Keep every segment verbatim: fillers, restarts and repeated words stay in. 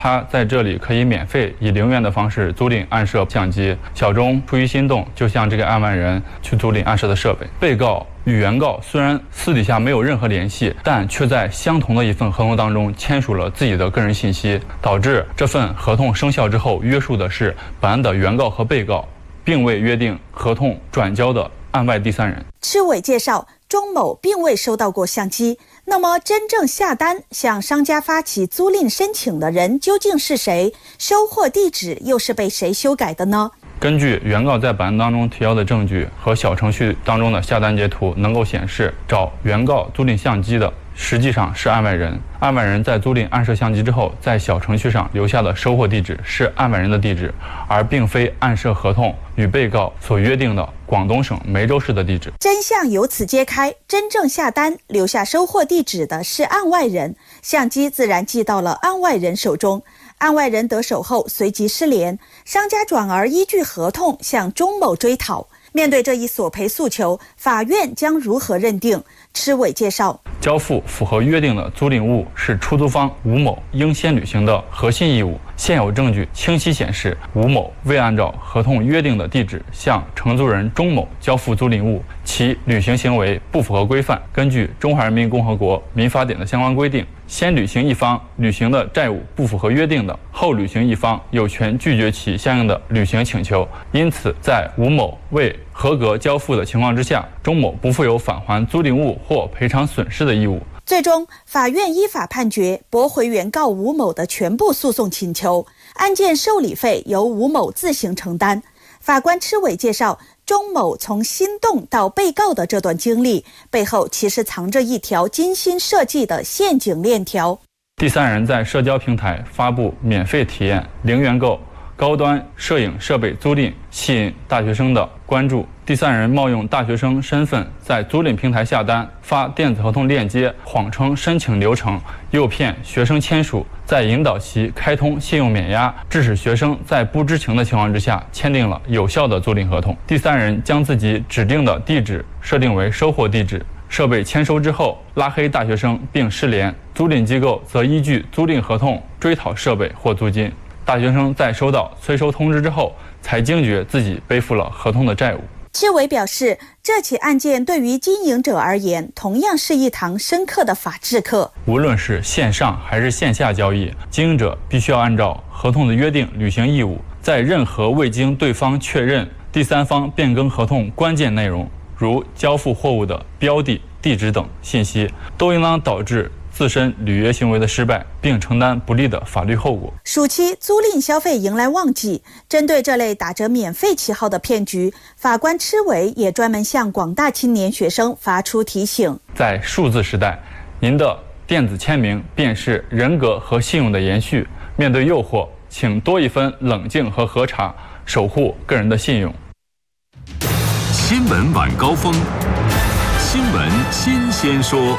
他在这里可以免费以零元的方式租赁暗摄相机。小钟出于心动，就向这个案外人去租赁暗摄的设备。被告与原告虽然私底下没有任何联系，但却在相同的一份合同当中签署了自己的个人信息，导致这份合同生效之后约束的是本案的原告和被告，并未约定合同转交的案外第三人。 赤伟介绍，钟某并未收到过相机，那么真正下单向商家发起租赁申请的人究竟是谁？收货地址又是被谁修改的呢？ 根据原告在本案当中提交的证据和小程序当中的下单截图，能够显示找原告租赁相机的实际上是案外人。案外人在租赁暗摄相机之后，在小程序上留下的收货地址是案外人的地址，而并非暗摄合同与被告所约定的广东省梅州市的地址。 真相由此揭开，真正下单留下收货地址的是案外人，相机自然寄到了案外人手中。案外人得手后随即失联，商家转而依据合同向钟某追讨。面对这一索赔诉求，法院将如何认定？赤伟介绍， 交付符合约定的租赁物是出租方吴某应先履行的核心义务。现有证据清晰显示，吴某未按照合同约定的地址向承租人钟某交付租赁物，其履行行为不符合规范。根据《中华人民共和国民法典》的相关规定，先履行一方履行的债务不符合约定的，后履行一方有权拒绝其相应的履行请求。因此，在吴某未合格交付的情况之下，钟某不负有返还租赁物或赔偿损失的义务。 最终，法院依法判决驳回原告吴某的全部诉讼请求，案件受理费由吴某自行承担。法官赤伟介绍，钟某从心动到被告的这段经历背后，其实藏着一条精心设计的陷阱链条。 第三人在社交平台发布免费体验零元购高端摄影设备租赁，吸引大学生的关注。第三人冒用大学生身份在租赁平台下单，发电子合同链接，谎称申请流程，诱骗学生签署，再引导其开通信用免押，致使学生在不知情的情况之下签订了有效的租赁合同。第三人将自己指定的地址设定为收货地址，设备签收之后拉黑大学生并失联，租赁机构则依据租赁合同追讨设备或租金。大学生在收到催收通知之后，才惊觉自己背负了合同的债务。 赤伟表示，这起案件对于经营者而言，同样是一堂深刻的法治课。 无论是线上还是线下交易，经营者必须要按照合同的约定履行义务，在任何未经对方确认、第三方变更合同关键内容，如交付货物的标的、地址等信息，都应当导致自身履约行为的失败，并承担不利的法律后果。 暑期租赁消费迎来旺季，针对这类打着免费旗号的骗局，法官赤伟也专门向广大青年学生发出提醒： 在数字时代，您的电子签名便是人格和信用的延续。面对诱惑，请多一分冷静和核查，守护个人的信用。 新闻晚高峰，新闻新鲜说。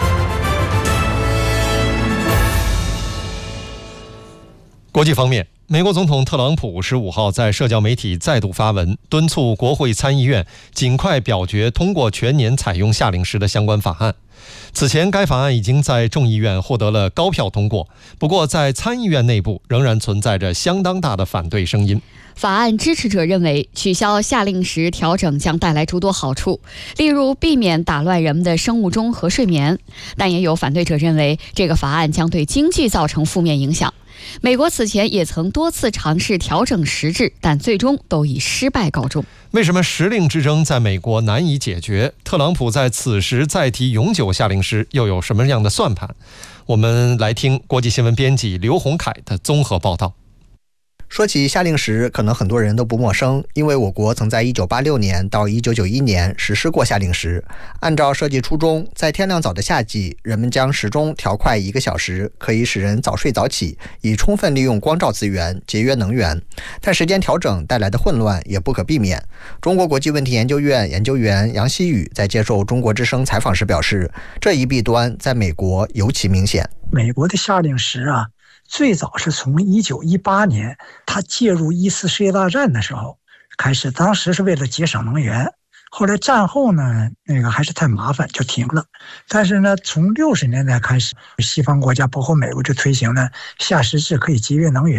国际方面，美国总统特朗普十五号在社交媒体再度发文，敦促国会参议院尽快表决通过全年采用夏令时的相关法案。此前，该法案已经在众议院获得了高票通过，不过在参议院内部仍然存在着相当大的反对声音。 法案支持者认为，取消夏令时调整将带来诸多好处，例如避免打乱人们的生物钟和睡眠。但也有反对者认为，这个法案将对经济造成负面影响。美国此前也曾多次尝试调整时制，但最终都以失败告终。 为什么时令之争在美国难以解决？特朗普在此时再提永久夏令时，又有什么样的算盘？我们来听国际新闻编辑刘洪凯的综合报道。 说起夏令时，可能很多人都不陌生，因为我国曾在一九八六年到一九九一年实施过夏令时。按照设计初衷，在天亮早的夏季，人们将时钟调快一个小时，可以使人早睡早起，以充分利用光照资源，节约能源。但时间调整带来的混乱也不可避免。中国国际问题研究院研究员杨希宇在接受中国之声采访时表示，这一弊端在美国尤其明显。 美国的夏令时啊，最早是从一九一八年他介入一次世界大战的时候开始，当时是为了节省能源，后来战后呢，那个还是太麻烦就停了。但是呢，从六十年代开始，西方国家包括美国就推行呢夏时制，可以节约能源。